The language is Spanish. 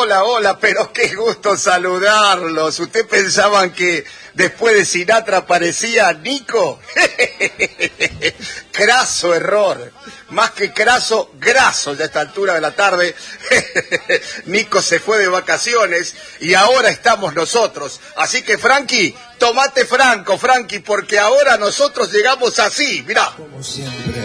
hola, pero qué gusto saludarlos. ¿Ustedes pensaban que después de Sinatra aparecía Nico? Craso error. Más que craso, graso ya a esta altura de la tarde. Nico se fue de vacaciones y ahora estamos nosotros. Así que, Frankie, tomate franco, Frankie, porque ahora nosotros llegamos así, mirá.